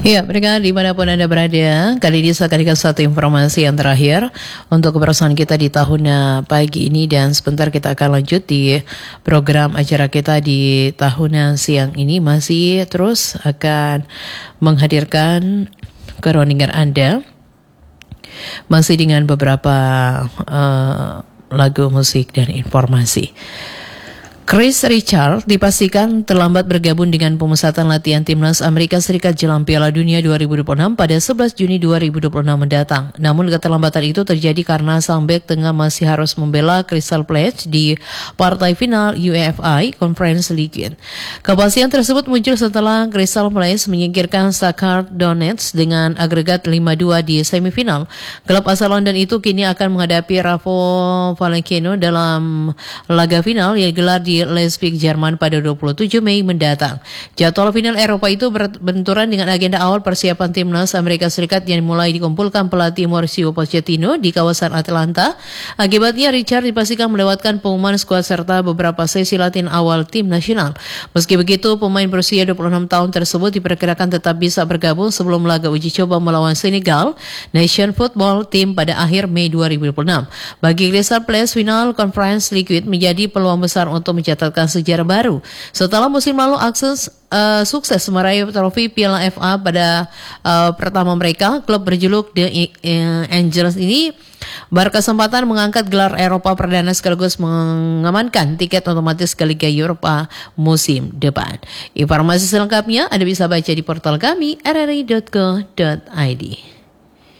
Ya, mereka dimanapun Anda berada, kali ini saya akan berikan satu informasi yang terakhir untuk kebersamaan kita di tahun pagi ini, dan sebentar kita akan lanjut di program acara kita di tahun siang ini. Masih terus akan menghadirkan keroningan Anda, masih dengan beberapa lagu musik dan informasi. Chris Richard dipastikan terlambat bergabung dengan pemusatan latihan timnas Amerika Serikat jelang Piala Dunia 2026 pada 11 Juni 2026 mendatang. Namun keterlambatan itu terjadi karena sang bek tengah masih harus membela Crystal Palace di partai final UEFA Conference League. Kepastian tersebut muncul setelah Crystal Palace menyingkirkan Shakhtar Donetsk dengan agregat 5-2 di semifinal. Klub asal London itu kini akan menghadapi Rafa Vallecano dalam laga final yang digelar di Leipzig, Jerman pada 27 Mei mendatang. Jadwal final Eropa itu berbenturan dengan agenda awal persiapan timnas Amerika Serikat yang mulai dikumpulkan pelatih Mauricio Pochettino di kawasan Atlanta. Akibatnya Richard dipastikan melewatkan pengumuman skuad serta beberapa sesi latihan awal tim nasional. Meski begitu, pemain berusia 26 tahun tersebut diperkirakan tetap bisa bergabung sebelum laga uji coba melawan Senegal Nation Football Team pada akhir Mei 2026. Bagi Crystal Palace, final Conference League menjadi peluang besar untuk mencatatkan sejarah baru. Setelah musim lalu sukses meraih trofi Piala FA pada pertama mereka, klub berjuluk The Angels ini berkesempatan mengangkat gelar Eropa perdana sekaligus mengamankan tiket otomatis ke Liga Eropa musim depan. Informasi selengkapnya Anda bisa baca di portal kami rri.co.id.